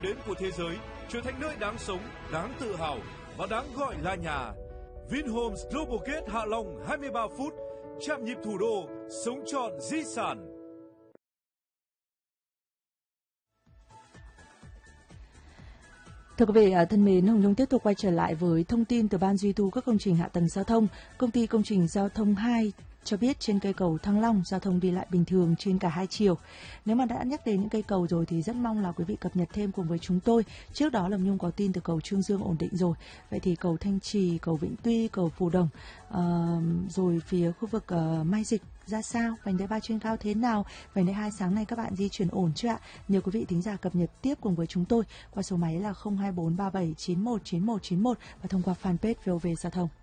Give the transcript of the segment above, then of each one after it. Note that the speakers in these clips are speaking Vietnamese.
đến của thế giới trở thành nơi đáng sống, đáng tự hào và đáng gọi là nhà. Vinhomes Global Gate Hạ Long 23 phút, chạm nhịp thủ đô, sống trọn di sản. Thưa quý vị thân mến, Hồng Nhung tiếp tục quay trở lại với thông tin từ Ban duy tu các công trình hạ tầng giao thông. Công ty Công trình Giao thông 2 cho biết trên cây cầu Thăng Long, giao thông đi lại bình thường trên cả hai chiều. Nếu mà đã nhắc đến những cây cầu rồi thì rất mong là quý vị cập nhật thêm cùng với chúng tôi. Trước đó Hồng Nhung có tin từ cầu Trương Dương ổn định rồi. Vậy thì cầu Thanh Trì, cầu Vĩnh Tuy, cầu Phù Đồng, rồi phía khu vực Mai Dịch ra sao? Vành đai 3 trên cao thế nào? Vành đai 2 sáng nay các bạn di chuyển ổn chưa ạ? Nhờ quý vị thính giả cập nhật tiếp cùng với chúng tôi qua số máy là 02437919191 và thông qua fanpage VOV Giao thông.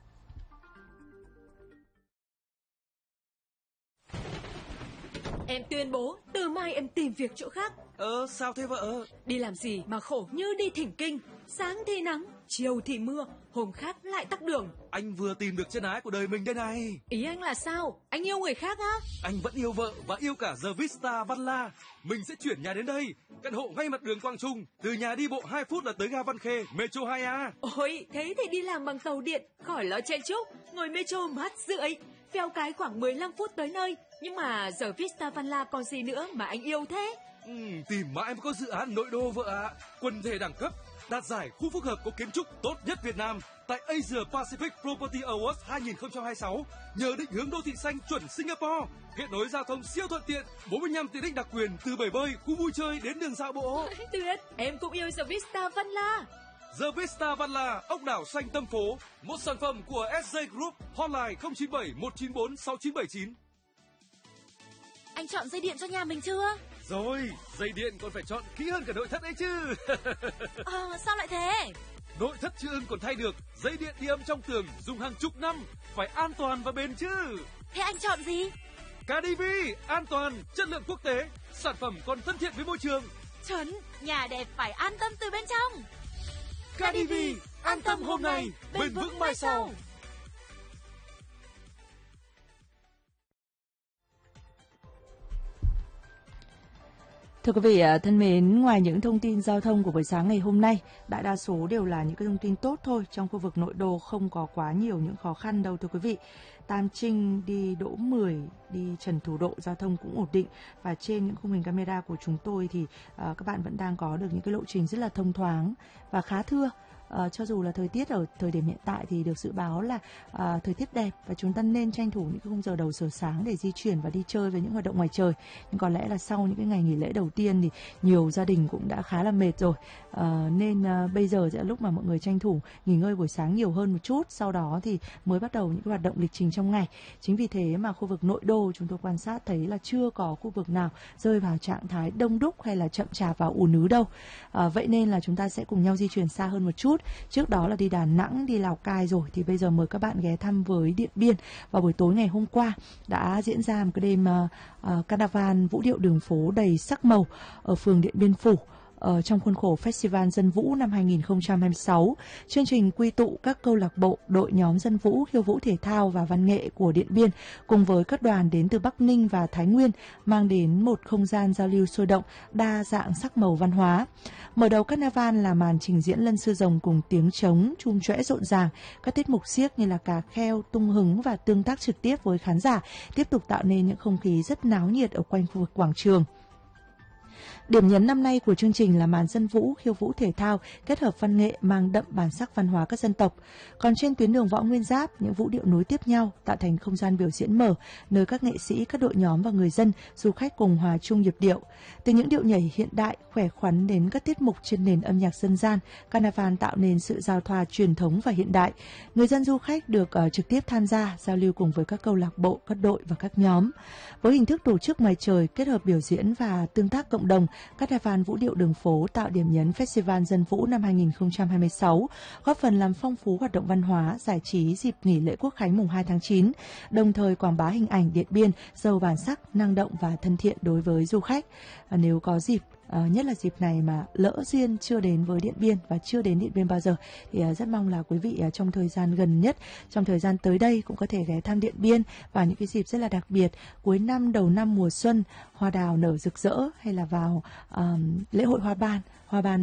Em tuyên bố từ mai em tìm việc chỗ khác. Sao thế vợ? Đi làm gì mà khổ như đi thỉnh kinh. Sáng thì nắng, chiều thì mưa, hôm khác lại tắc đường. Anh vừa tìm được chân ái của đời mình đây này. Ý anh là sao? Anh yêu người khác á? Anh vẫn yêu vợ và yêu cả The Vista Văn La. Mình sẽ chuyển nhà đến đây. Căn hộ ngay mặt đường Quang Trung. Từ nhà đi bộ 2 phút là tới ga Văn Khê, Metro 2A. Ôi, thế thì đi làm bằng tàu điện, khỏi lo chen chúc. Ngồi Metro mát rượi. Pheo cái khoảng 15 phút tới nơi. Nhưng mà giờ Vista Văn La còn gì nữa mà anh yêu thế? Tìm mãi mới có dự án nội đô vợ ạ. Quần thể đẳng cấp, đạt giải khu phức hợp có kiến trúc tốt nhất Việt Nam tại Asia Pacific Property Awards 2026. Nhờ định hướng đô thị xanh chuẩn Singapore, kết nối giao thông siêu thuận tiện, 45 tiện ích đặc quyền từ bể bơi, khu vui chơi đến đường dạo bộ. Tuyệt, em cũng yêu The Vista Văn La. The Vista Văn La, ốc đảo xanh tâm phố, một sản phẩm của SJ Group, hotline 097 194 6979. Anh chọn dây điện cho nhà mình chưa? Rồi, dây điện còn phải chọn kỹ hơn cả nội thất ấy chứ. Sao lại thế? Nội thất chưa ưng còn thay được, dây điện đi âm trong tường dùng hàng chục năm, phải an toàn và bền chứ. Thế anh chọn gì? KDV, an toàn, chất lượng quốc tế, sản phẩm còn thân thiện với môi trường. Chuẩn, nhà đẹp phải an tâm từ bên trong. KDV, an tâm hôm nay, bền vững mai sau. Thưa quý vị thân mến, ngoài những thông tin giao thông của buổi sáng ngày hôm nay, đại đa số đều là những cái thông tin tốt thôi. Trong khu vực nội đô không có quá nhiều những khó khăn đâu thưa quý vị. Tam Trinh đi Đỗ Mười, đi Trần Thủ Độ giao thông cũng ổn định. Và trên những khung hình camera của chúng tôi thì các bạn vẫn đang có được những cái lộ trình rất là thông thoáng và khá thưa. Cho dù là thời tiết ở thời điểm hiện tại thì được dự báo là thời tiết đẹp và chúng ta nên tranh thủ những cái khung giờ đầu giờ sáng để di chuyển và đi chơi với những hoạt động ngoài trời. Nhưng có lẽ là sau những cái ngày nghỉ lễ đầu tiên thì nhiều gia đình cũng đã khá là mệt rồi, nên bây giờ sẽ là lúc mà mọi người tranh thủ nghỉ ngơi buổi sáng nhiều hơn một chút, sau đó thì mới bắt đầu những cái hoạt động lịch trình trong ngày. Chính vì thế mà khu vực nội đô chúng tôi quan sát thấy là chưa có khu vực nào rơi vào trạng thái đông đúc hay là chậm chạp và ùn ứ đâu. Vậy nên là chúng ta sẽ cùng nhau di chuyển xa hơn một chút. Trước đó là đi Đà Nẵng, đi Lào Cai rồi, thì bây giờ mời các bạn ghé thăm với Điện Biên. Vào buổi tối ngày hôm qua đã diễn ra một cái đêm carnival vũ điệu đường phố đầy sắc màu ở phường Điện Biên Phủ. Trong khuôn khổ Festival Dân Vũ năm 2026, chương trình quy tụ các câu lạc bộ, đội nhóm dân vũ, khiêu vũ thể thao và văn nghệ của Điện Biên cùng với các đoàn đến từ Bắc Ninh và Thái Nguyên mang đến một không gian giao lưu sôi động, đa dạng sắc màu văn hóa. Mở đầu carnival là màn trình diễn lân sư rồng cùng tiếng trống, chum chóe rộn ràng, các tiết mục xiếc như là cà kheo, tung hứng và tương tác trực tiếp với khán giả tiếp tục tạo nên những không khí rất náo nhiệt ở quanh khu vực quảng trường. Điểm nhấn năm nay của chương trình là màn dân vũ, khiêu vũ thể thao kết hợp văn nghệ mang đậm bản sắc văn hóa các dân tộc. Còn trên tuyến đường Võ Nguyên Giáp, những vũ điệu nối tiếp nhau tạo thành không gian biểu diễn mở, nơi các nghệ sĩ, các đội nhóm và người dân, du khách cùng hòa chung nhịp điệu. Từ những điệu nhảy hiện đại, khỏe khoắn đến các tiết mục trên nền âm nhạc dân gian, carnival tạo nên sự giao thoa truyền thống và hiện đại. Người dân du khách được trực tiếp tham gia, giao lưu cùng với các câu lạc bộ, các đội và các nhóm. Với hình thức tổ chức ngoài trời kết hợp biểu diễn và tương tác cộng đồng, carnival vũ điệu đường phố tạo điểm nhấn Festival Dân Vũ năm 2026, góp phần làm phong phú hoạt động văn hóa, giải trí dịp nghỉ lễ Quốc khánh mùng 2 tháng 9, đồng thời quảng bá hình ảnh Điện Biên giàu bản sắc, năng động và thân thiện đối với du khách. Nếu có dịp, nhất là dịp này mà lỡ duyên chưa đến với Điện Biên và chưa đến Điện Biên bao giờ, thì rất mong là quý vị trong thời gian gần nhất, trong thời gian tới đây cũng có thể ghé thăm Điện Biên vào những cái dịp rất là đặc biệt, cuối năm, đầu năm, mùa xuân, hoa đào nở rực rỡ, hay là vào lễ hội hoa ban